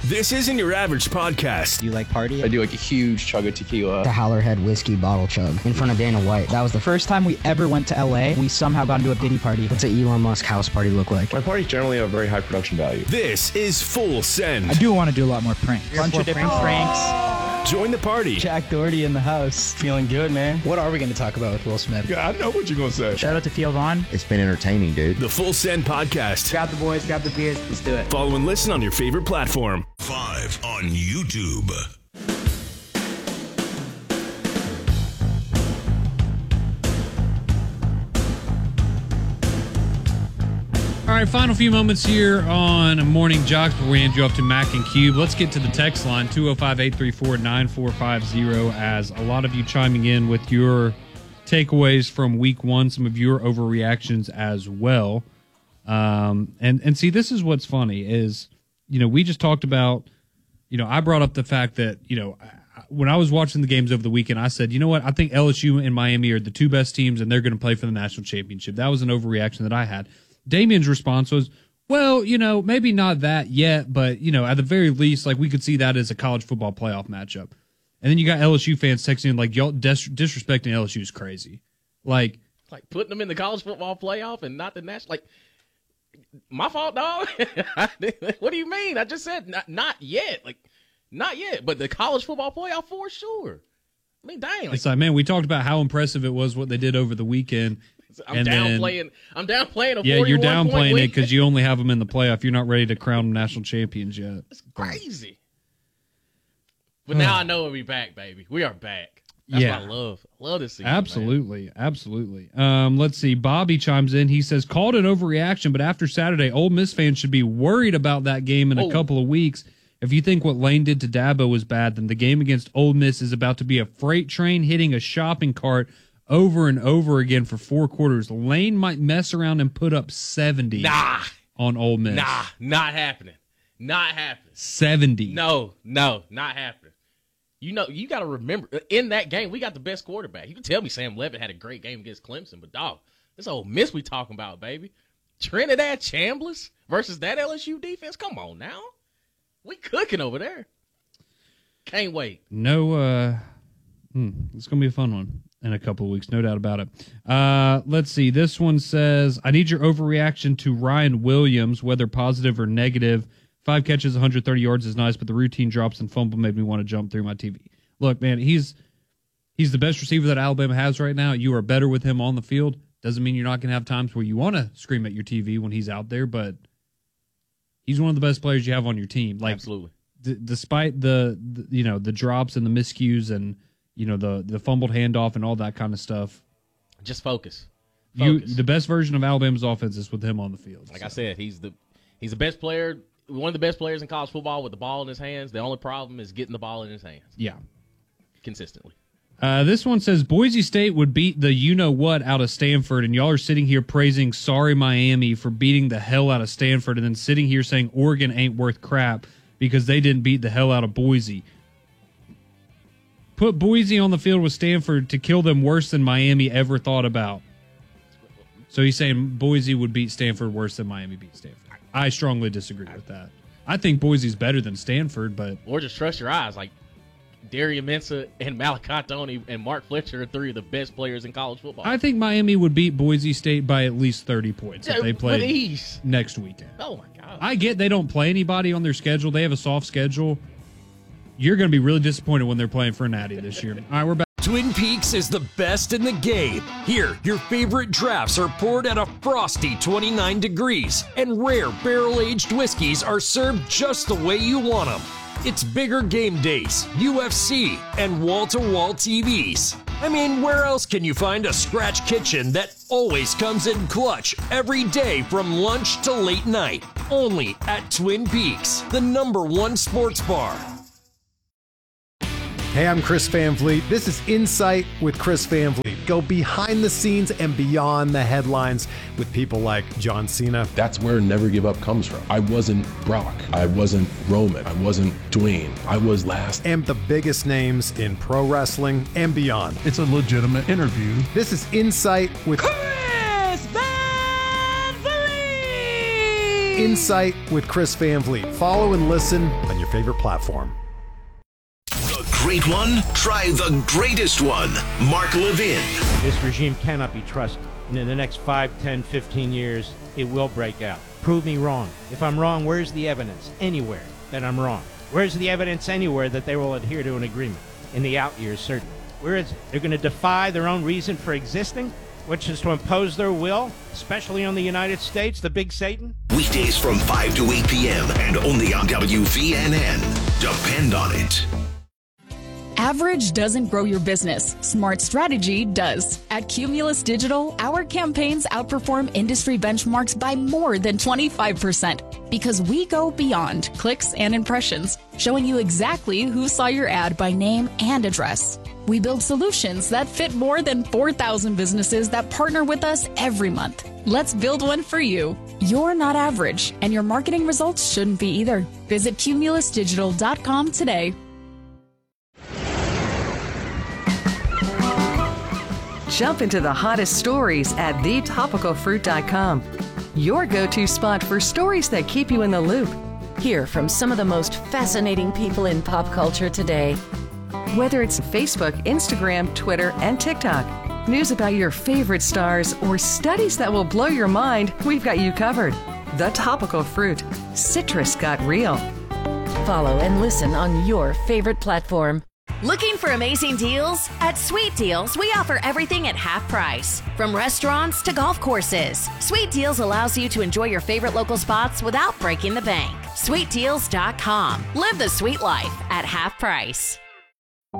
This isn't your average podcast. Do you like party? I do like a huge chug of tequila. The Howlerhead whiskey bottle chug in front of Dana White. That was the first time we ever went to LA. We somehow got into a Diddy party. What's an Elon Musk house party look like? My parties generally have very high production value. This is Full Send. I do want to do a lot more pranks. Bunch of different pranks. Join the party. Jack Doherty in the house. Feeling good, man. What are we going to talk about with Will Smith? Yeah, I know what you're going to say. Shout out to Theo Vaughn. It's been entertaining, dude. The Full Send podcast. Grab the boys, grab the beers, let's do it. Follow and listen on your favorite platform. 5 on YouTube. All right, final few moments here on Morning Jocks before we hand you off to Mac and Cube. Let's get to the text line, 205-834-9450, as a lot of you chiming in with your takeaways from week one, some of your overreactions as well. And see, this is what's funny is, we just talked about, I brought up the fact that, when I was watching the games over the weekend, I said, you know what, I think LSU and Miami are the two best teams and they're going to play for the national championship. That was an overreaction that I had. Damien's response was, well, maybe not that yet, but, at the very least, like, we could see that as a college football playoff matchup. And then you got LSU fans texting in, like, y'all disrespecting LSU is crazy. Like putting them in the college football playoff and not the national, like, my fault, dog. What do you mean? I just said not yet. Like, not yet, but the college football playoff for sure. I mean, dang. It's like, man, we talked about how impressive it was what they did over the weekend. I'm downplaying a 41-point you're downplaying week. it because you only have them in the playoff. You're not ready to crown them national champions yet. It's crazy. But now I know we'll be back, baby. We are back. That's what I love. I love this season. Absolutely. Man. Absolutely. Let's see. Bobby chimes in. He says, called an overreaction, but after Saturday, Ole Miss fans should be worried about that game in a couple of weeks. If you think what Lane did to Dabo was bad, then the game against Ole Miss is about to be a freight train hitting a shopping cart over and over again for 4 quarters. Lane might mess around and put up 70 on Ole Miss. Not happening. Not happening. 70. No, not happening. You got to remember, in that game, we got the best quarterback. You can tell me Sam Levitt had a great game against Clemson, but, dog, this Ole Miss we talking about, baby. Trinidad Chambliss versus that LSU defense? Come on now. We cooking over there. Can't wait. No, it's going to be a fun one in a couple of weeks, no doubt about it. Let's see. This one says, I need your overreaction to Ryan Williams, whether positive or negative. 5 catches, 130 yards is nice, but the routine drops and fumble made me want to jump through my TV. Look, man, he's the best receiver that Alabama has right now. You are better with him on the field. Doesn't mean you're not going to have times where you want to scream at your TV when he's out there, but he's one of the best players you have on your team. Like, absolutely. Despite the drops and the miscues and the fumbled handoff and all that kind of stuff. Just focus. The best version of Alabama's offense is with him on the field. Like I said, he's the best player, one of the best players in college football with the ball in his hands. The only problem is getting the ball in his hands. Yeah. Consistently. This one says Boise State would beat the you-know-what out of Stanford, and y'all are sitting here praising sorry Miami for beating the hell out of Stanford and then sitting here saying Oregon ain't worth crap because they didn't beat the hell out of Boise. Put Boise on the field with Stanford to kill them worse than Miami ever thought about. So he's saying Boise would beat Stanford worse than Miami beat Stanford. I strongly disagree with that. I think Boise's better than Stanford, but... Or just trust your eyes. Like, Darian Mensah and Malachi Tony and Mark Fletcher are 3 of the best players in college football. I think Miami would beat Boise State by at least 30 points if they played next weekend. Oh, my God. I get they don't play anybody on their schedule. They have a soft schedule. You're going to be really disappointed when they're playing for a natty this year. All right, we're back. Twin Peaks is the best in the game. Here, your favorite drafts are poured at a frosty 29 degrees, and rare barrel-aged whiskeys are served just the way you want them. It's bigger game days, UFC, and wall-to-wall TVs. I mean, where else can you find a scratch kitchen that always comes in clutch every day from lunch to late night? Only at Twin Peaks, the #1 sports bar. Hey, I'm Chris Van Vliet. This is Insight with Chris Van Vliet. Go behind the scenes and beyond the headlines with people like John Cena. That's where Never Give Up comes from. I wasn't Brock. I wasn't Roman. I wasn't Dwayne. I was last. And the biggest names in pro wrestling and beyond. It's a legitimate interview. This is Insight with Chris Van Vliet. Insight with Chris Van Vliet. Follow and listen on your favorite platform. The great one? Try the greatest one. Mark Levin. This regime cannot be trusted. And in the next 5, 10, 15 years, it will break out. Prove me wrong. If I'm wrong, where's the evidence anywhere that I'm wrong? Where's the evidence anywhere that they will adhere to an agreement? In the out years, certainly. Where is it? They're going to defy their own reason for existing, which is to impose their will, especially on the United States, the big Satan? Weekdays from 5 to 8 p.m. and only on WVNN. Depend on it. Average doesn't grow your business. Smart strategy does. At Cumulus Digital, our campaigns outperform industry benchmarks by more than 25% because we go beyond clicks and impressions, showing you exactly who saw your ad by name and address. We build solutions that fit more than 4,000 businesses that partner with us every month. Let's build one for you. You're not average, and your marketing results shouldn't be either. Visit cumulusdigital.com today. Jump into the hottest stories at thetopicalfruit.com. Your go-to spot for stories that keep you in the loop. Hear from some of the most fascinating people in pop culture today. Whether it's Facebook, Instagram, Twitter, and TikTok, news about your favorite stars, or studies that will blow your mind, we've got you covered. The Topical Fruit. Citrus got real. Follow and listen on your favorite platform. Looking for amazing deals? At Sweet Deals, we offer everything at half price. From restaurants to golf courses, Sweet Deals allows you to enjoy your favorite local spots without breaking the bank. SweetDeals.com. Live the sweet life at half price.